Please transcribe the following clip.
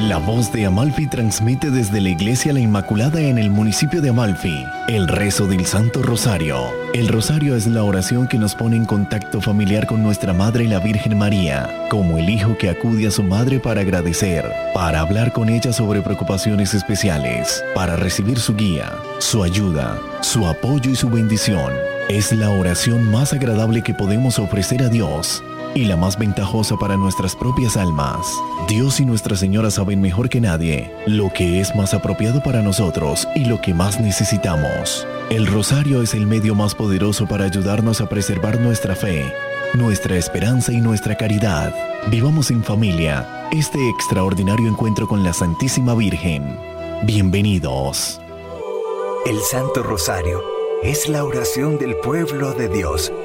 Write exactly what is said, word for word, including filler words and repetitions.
La voz de Amalfi transmite desde la Iglesia La Inmaculada en el municipio de Amalfi el rezo del Santo Rosario. El rosario es la oración que nos pone en contacto familiar con nuestra Madre la Virgen María, como el hijo que acude a su madre para agradecer, para hablar con ella sobre preocupaciones especiales, para recibir su guía, su ayuda, su apoyo y su bendición. Es la oración más agradable que podemos ofrecer a Dios y la más ventajosa para nuestras propias almas. Dios y Nuestra Señora saben mejor que nadie lo que es más apropiado para nosotros y lo que más necesitamos. El rosario es el medio más poderoso para ayudarnos a preservar nuestra fe, nuestra esperanza y nuestra caridad. Vivamos en familia este extraordinario encuentro con la Santísima Virgen. Bienvenidos. El Santo Rosario es la oración del pueblo de Dios